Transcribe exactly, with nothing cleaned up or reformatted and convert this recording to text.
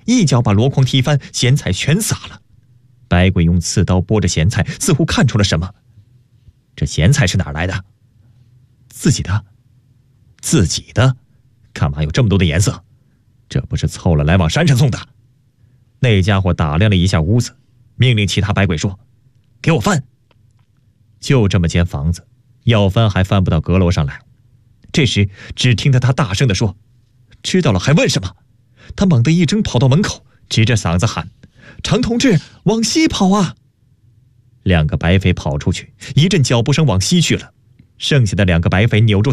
一脚把箩筐踢翻，咸菜全洒了。百鬼用刺刀剥着咸菜，似乎看出了什么。这咸菜是哪儿来的？自己的。自己的？干嘛有这么多的颜色？这不是凑了来往山上送的？那家伙打量了一下屋子，命令其他百鬼说：“给我翻！”就这么间房子，要翻还翻不到阁楼上来。这时，只听得他大声地说：“知道了还问什么？”他猛地一挣，跑到门口，直着嗓子喊：“常同志，往西跑啊！”两个白匪跑出去，一阵脚步声往西去了。剩下的两个白匪扭住